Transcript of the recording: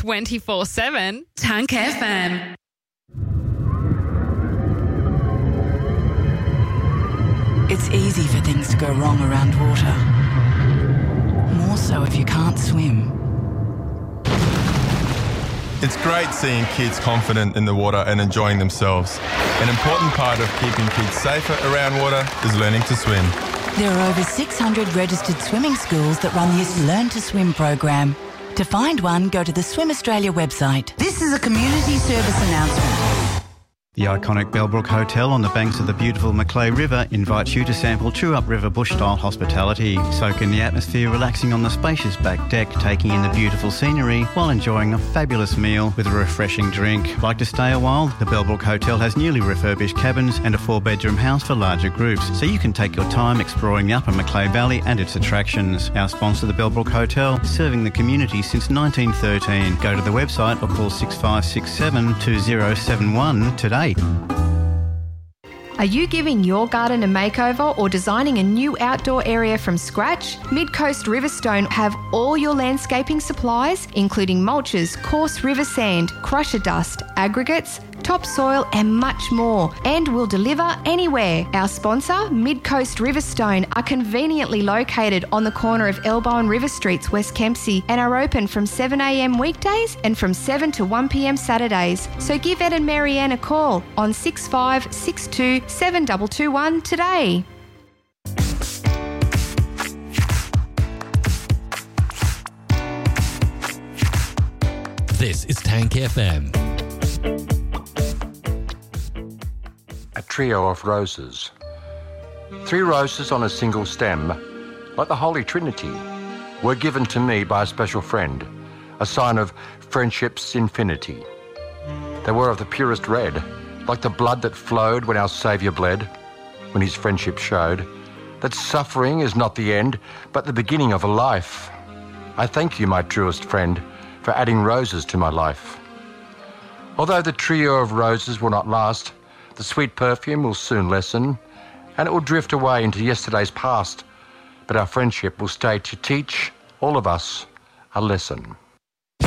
24/7. Tank FM. It's easy for things to go wrong around water. More so if you can't swim. It's great seeing kids confident in the water and enjoying themselves. An important part of keeping kids safer around water is learning to swim. There are over 600 registered swimming schools that run this Learn to Swim program. To find one, go to the Swim Australia website. This is a community service announcement. The iconic Bellbrook Hotel on the banks of the beautiful Macleay River invites you to sample true upriver bush-style hospitality. Soak in the atmosphere, relaxing on the spacious back deck, taking in the beautiful scenery while enjoying a fabulous meal with a refreshing drink. Like to stay a while? The Bellbrook Hotel has newly refurbished cabins and a 4-bedroom house for larger groups, so you can take your time exploring the upper Macleay Valley and its attractions. Our sponsor, the Bellbrook Hotel, serving the community since 1913. Go to the website or call 6567 2071 today. Are you giving your garden a makeover or designing a new outdoor area from scratch? Mid-Coast Riverstone have all your landscaping supplies, including mulches, coarse river sand, crusher dust, aggregates, topsoil and much more, and will deliver anywhere. Our sponsor, Mid-Coast Riverstone, are conveniently located on the corner of Elbow and River Streets, West Kempsey, and are open from 7am weekdays and from 7 to 1pm Saturdays. So give Ed and Marianne a call on 6562 7221 today. This is Tank FM. A trio of roses. 3 roses on a single stem, like the Holy Trinity, were given to me by a special friend, a sign of friendship's infinity. They were of the purest red, like the blood that flowed when our Saviour bled, when his friendship showed that suffering is not the end, but the beginning of a life. I thank you, my truest friend, for adding roses to my life. Although the trio of roses will not last, the sweet perfume will soon lessen, and it will drift away into yesterday's past, but our friendship will stay to teach all of us a lesson.